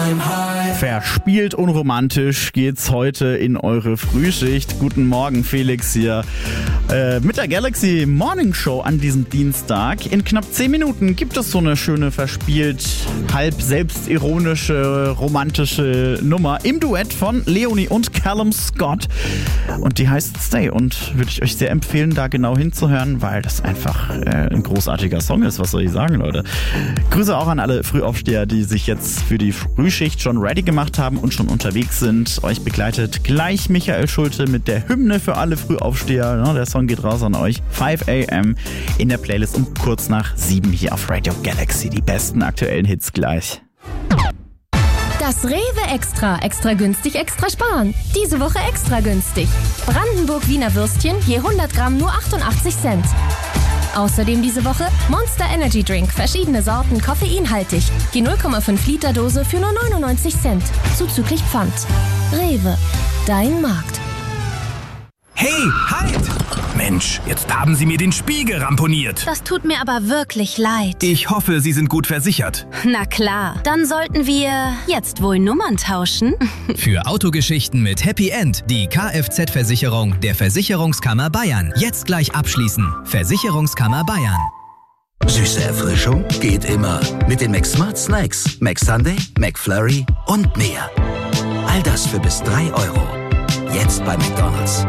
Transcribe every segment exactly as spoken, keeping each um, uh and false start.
I'm high. Verspielt unromantisch geht's heute in eure Frühschicht. Guten Morgen, Felix hier äh, mit der Galaxy Morning Show an diesem Dienstag. In knapp zehn Minuten gibt es so eine schöne, verspielt, halb selbstironische, romantische Nummer im Duett von Leonie und Callum Scott. Und die heißt Stay und würde ich euch sehr empfehlen, da genau hinzuhören, weil das einfach äh, ein großartiger Song ist. Was soll ich sagen, Leute? Grüße auch an alle Frühaufsteher, die sich jetzt für die Frühschicht schon ready gemacht haben und schon unterwegs sind. Euch begleitet gleich Michael Schulte mit der Hymne für alle Frühaufsteher. Der Song geht raus an euch. fünf a.m. in der Playlist um kurz nach sieben hier auf Radio Galaxy. Die besten aktuellen Hits gleich. Das Rewe Extra. Extra günstig, extra sparen. Diese Woche extra günstig. Brandenburg Wiener Würstchen je hundert Gramm nur achtundachtzig Cent. Außerdem diese Woche Monster Energy Drink, verschiedene Sorten, koffeinhaltig. Die null Komma fünf Liter Dose für nur neunundneunzig Cent, zuzüglich Pfand. Rewe, dein Markt. Hey, halt! Mensch, jetzt haben Sie mir den Spiegel ramponiert. Das tut mir aber wirklich leid. Ich hoffe, Sie sind gut versichert. Na klar, dann sollten wir jetzt wohl Nummern tauschen. Für Autogeschichten mit Happy End die Kfz-Versicherung der Versicherungskammer Bayern. Jetzt gleich abschließen. Versicherungskammer Bayern. Süße Erfrischung geht immer. Mit den McSmart Snacks. McSunday, McFlurry und mehr. All das für bis drei Euro. Jetzt bei McDonald's.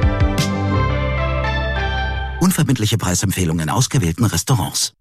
Unverbindliche Preisempfehlungen in ausgewählten Restaurants.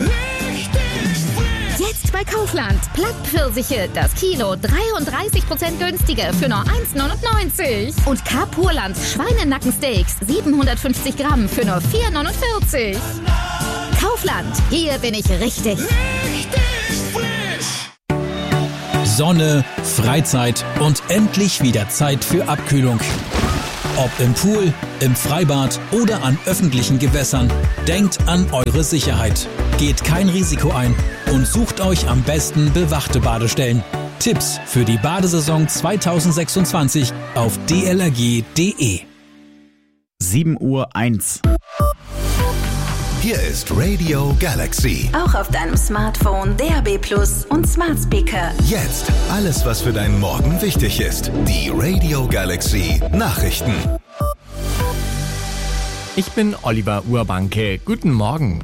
Jetzt bei Kaufland. Plattpfirsiche, das Kilo dreiunddreißig Prozent günstiger für nur eins neunundneunzig. Und Carpurland Schweinenackensteaks siebenhundertfünfzig Gramm für nur vier neunundvierzig. Kaufland, hier bin ich richtig. Richtig frisch. Sonne, Freizeit und endlich wieder Zeit für Abkühlung. Ob im Pool, im Freibad oder an öffentlichen Gewässern, denkt an eure Sicherheit. Geht kein Risiko ein und sucht euch am besten bewachte Badestellen. Tipps für die Badesaison zweitausendsechsundzwanzig auf d l r g punkt d e. sieben Uhr eins. Hier ist Radio Galaxy. Auch auf deinem Smartphone, D A B Plus und Smart Speaker. Jetzt alles, was für deinen Morgen wichtig ist. Die Radio Galaxy Nachrichten. Ich bin Oliver Urbanke. Guten Morgen.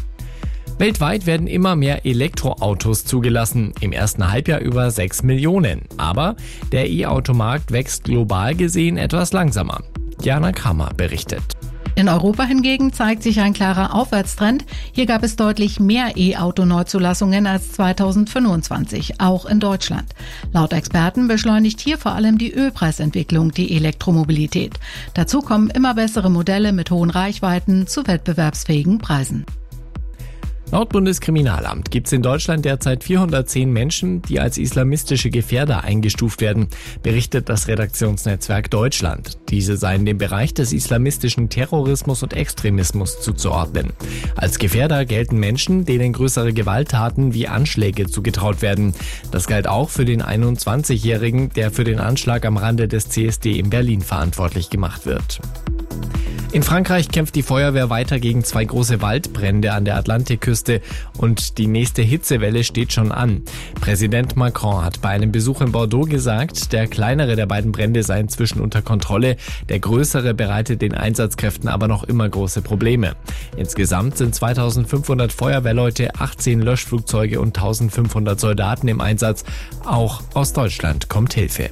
Weltweit werden immer mehr Elektroautos zugelassen, im ersten Halbjahr über sechs Millionen. Aber der E-Automarkt wächst global gesehen etwas langsamer. Jana Kramer berichtet. In Europa hingegen zeigt sich ein klarer Aufwärtstrend. Hier gab es deutlich mehr E-Auto-Neuzulassungen als zweitausendfünfundzwanzig, auch in Deutschland. Laut Experten beschleunigt hier vor allem die Ölpreisentwicklung die Elektromobilität. Dazu kommen immer bessere Modelle mit hohen Reichweiten zu wettbewerbsfähigen Preisen. Laut Bundeskriminalamt gibt es in Deutschland derzeit vierhundertzehn Menschen, die als islamistische Gefährder eingestuft werden, berichtet das Redaktionsnetzwerk Deutschland. Diese seien dem Bereich des islamistischen Terrorismus und Extremismus zuzuordnen. Als Gefährder gelten Menschen, denen größere Gewalttaten wie Anschläge zugetraut werden. Das galt auch für den einundzwanzigjährigen, der für den Anschlag am Rande des C S D in Berlin verantwortlich gemacht wird. In Frankreich kämpft die Feuerwehr weiter gegen zwei große Waldbrände an der Atlantikküste und die nächste Hitzewelle steht schon an. Präsident Macron hat bei einem Besuch in Bordeaux gesagt, der kleinere der beiden Brände sei inzwischen unter Kontrolle, der größere bereitet den Einsatzkräften aber noch immer große Probleme. Insgesamt sind zweitausendfünfhundert Feuerwehrleute, achtzehn Löschflugzeuge und eintausendfünfhundert Soldaten im Einsatz. Auch aus Deutschland kommt Hilfe.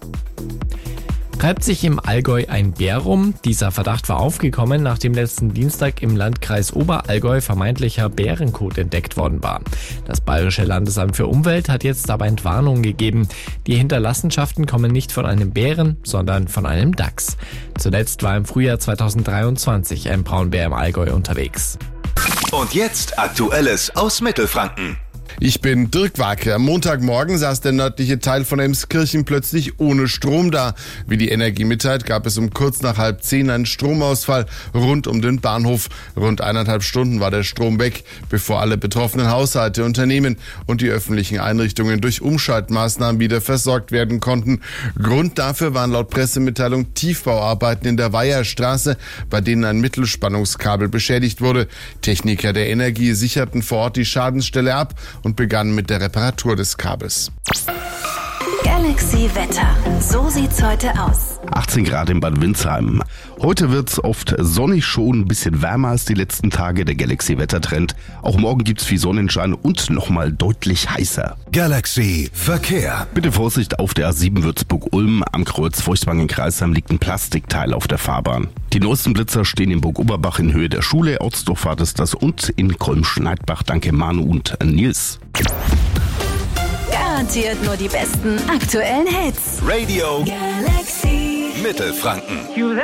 Treibt sich im Allgäu ein Bär rum? Dieser Verdacht war aufgekommen, nachdem letzten Dienstag im Landkreis Oberallgäu vermeintlicher Bärenkot entdeckt worden war. Das Bayerische Landesamt für Umwelt hat jetzt aber Entwarnung gegeben. Die Hinterlassenschaften kommen nicht von einem Bären, sondern von einem Dachs. Zuletzt war im Frühjahr zweitausenddreiundzwanzig ein Braunbär im Allgäu unterwegs. Und jetzt Aktuelles aus Mittelfranken. Ich bin Dirk Wacke. Am Montagmorgen saß der nördliche Teil von Emskirchen plötzlich ohne Strom da. Wie die Energie mitteilt, gab es um kurz nach halb zehn einen Stromausfall rund um den Bahnhof. Rund eineinhalb Stunden war der Strom weg, bevor alle betroffenen Haushalte, Unternehmen und die öffentlichen Einrichtungen durch Umschaltmaßnahmen wieder versorgt werden konnten. Grund dafür waren laut Pressemitteilung Tiefbauarbeiten in der Weiherstraße, bei denen ein Mittelspannungskabel beschädigt wurde. Techniker der Energie sicherten vor Ort die Schadensstelle ab und begannen mit der Reparatur des Kabels. Galaxy Wetter. So sieht's heute aus. achtzehn Grad in Bad Windsheim. Heute wird's oft sonnig, schon ein bisschen wärmer als die letzten Tage. Der Galaxy-Wettertrend. Auch morgen gibt's viel Sonnenschein und nochmal deutlich heißer. Galaxy Verkehr. Bitte Vorsicht auf der A sieben Würzburg-Ulm. Am Kreuz Feuchtwangen-Kreisheim liegt ein Plastikteil auf der Fahrbahn. Die neuesten Blitzer stehen in Burg-Oberbach in Höhe der Schule. Ortsdorf ist das und in Kolm-Schneidbach. Danke Manu und Nils. Garantiert nur die besten aktuellen Hits. Radio Galaxy Mittelfranken.